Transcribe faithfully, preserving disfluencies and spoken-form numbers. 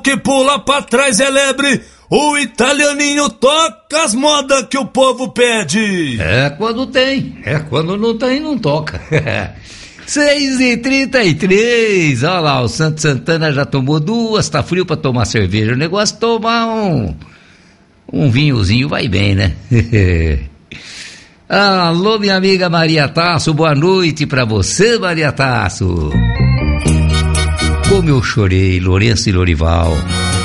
que pula pra trás é lebre. O italianinho toca as modas que o povo pede. É quando tem, é quando não tem, não toca. seis e trinta e três, olha lá, o Santo Santana já tomou duas, tá frio pra tomar cerveja. O negócio é tomar um, um vinhozinho, vai bem, né? Alô, minha amiga Maria Tasso, boa noite pra você, Maria Tasso. Como eu chorei, Lourenço e Lorival.